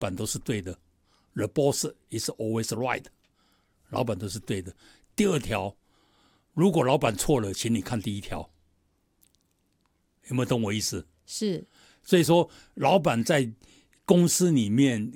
板都是对的 ，The boss is always right， 老板都是对的。第二条，如果老板错了，请你看第一条，有没有懂我意思？ 是， 所以说，老板在公司里面